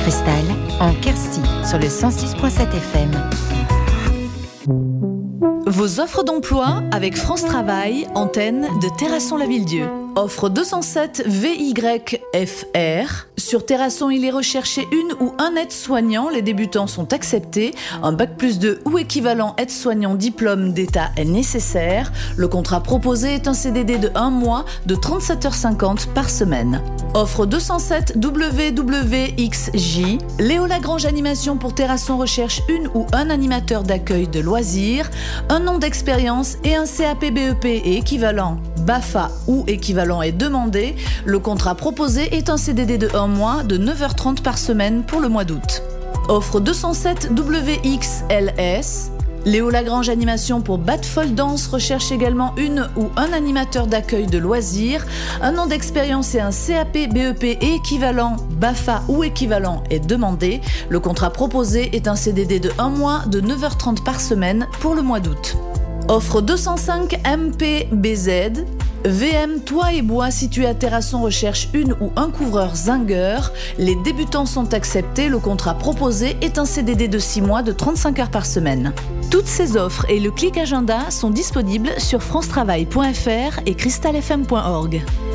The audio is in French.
Cristal, en Quercy, sur le 106.7 FM. Vos offres d'emploi avec France Travail, antenne de Terrasson-la-Ville-Dieu. Offre 207 VYFR. Sur Terrasson, il est recherché une ou un aide-soignant. Les débutants sont acceptés. Un bac+2 ou équivalent aide-soignant diplôme d'État est nécessaire. Le contrat proposé est un CDD de 1 mois de 37h50 par semaine. Offre 207 WWXJ. Léo Lagrange Animation pour Terrasson recherche une ou un animateur d'accueil de loisirs, un an d'expérience et un CAP BEP et équivalent BAFA ou équivalent est demandé. Le contrat proposé est un CDD de 1 mois de 9h30 par semaine pour le mois d'août. Offre 207 WXLS. Léo Lagrange Animation pour Batfol Dance recherche également une ou un animateur d'accueil de loisirs, un an d'expérience et un CAP BEP et équivalent BAFA ou équivalent est demandé. Le contrat proposé est un CDD de 1 mois de 9h30 par semaine pour le mois d'août. Offre 205 MPBZ. VM Toit et Bois situé à Terrasson recherche une ou un couvreur zingueur. Les débutants sont acceptés. Le contrat proposé est un CDD de 6 mois de 35 heures par semaine. Toutes ces offres et le clic agenda sont disponibles sur francetravail.fr et cristalfm.org.